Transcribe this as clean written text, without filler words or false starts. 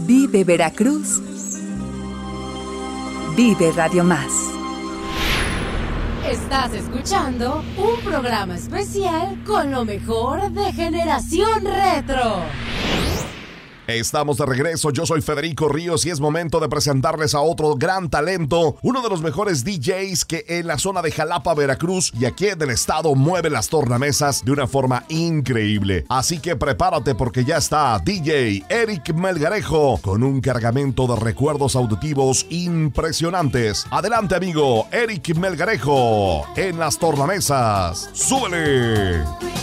Vive Veracruz. Vive Radio Más. Estás escuchando un programa especial con lo mejor de Generación Retro. Estamos de regreso, yo soy Federico Ríos y es momento de presentarles a otro gran talento, uno de los mejores DJs que en la zona de Jalapa, Veracruz y aquí en el estado mueve las tornamesas de una forma increíble. Así que prepárate porque ya está DJ Eric Melgarejo con un cargamento de recuerdos auditivos impresionantes. Adelante, amigo, Eric Melgarejo en las tornamesas. ¡Súbele!